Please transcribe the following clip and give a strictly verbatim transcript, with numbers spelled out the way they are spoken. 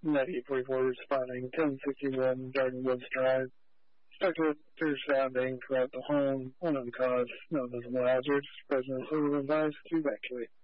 ninety-eight forty-four responding, ten sixty-one Garden Woods Drive. Suspected fierce sounding throughout the home, unknown cause, no visible hazards. Residents are advised to evacuate.